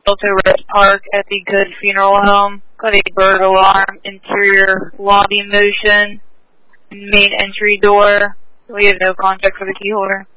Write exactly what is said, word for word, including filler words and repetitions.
Delta Red Park at the Good Funeral Home. Got a burglar alarm, interior lobby motion, main entry door. We have no contact for the key holder.